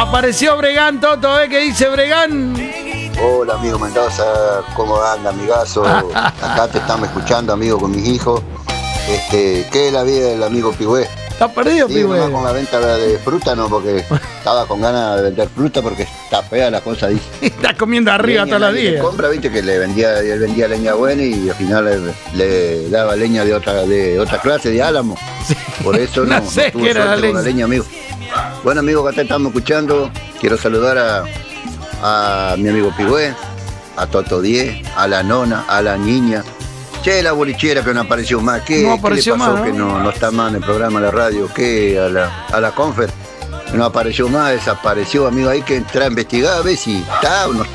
Apareció Bregán, Toto, ¿qué dice Bregán? Hola, amigo Mendoza, ¿cómo anda, amigazo? Acá te estamos escuchando, amigo, con mis hijos. ¿Qué es la vida del amigo Pigüé? ¿Está perdido, Sí, Pigüé? nomás con la venta de fruta, no, porque estaba con ganas de vender fruta porque está fea la cosa, dice. Está comiendo arriba Leña todos los nadie le días. compra, viste que él vendía leña buena y al final le daba leña de otra clase, de álamo. Sí. Por eso no sé tuvo qué era la suerte con la leña. leña, amigo. Bueno, amigo, acá te estamos escuchando. Quiero saludar a mi amigo Pigüé, a Toto 10, a la nona, a la niña. Che, la bolichera que no apareció más. ¿Qué apareció le pasó más, ¿no? que no está más en el programa de la radio? ¿Qué? A la confer. No apareció más, desapareció, amigo. Hay que entrar a investigar a ver si está o no